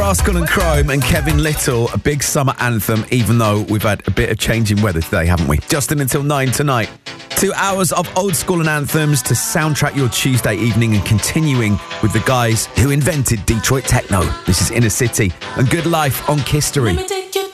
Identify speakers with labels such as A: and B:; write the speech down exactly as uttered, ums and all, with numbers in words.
A: Rascal and Chrome and Kevin Little, a big summer anthem, even though we've had a bit of changing weather today, haven't we? Justin until nine tonight. Two hours of old school and anthems to soundtrack your Tuesday evening, and continuing with the guys who invented Detroit techno. This is Inner City and Good Life on Kistery.
B: Let me take you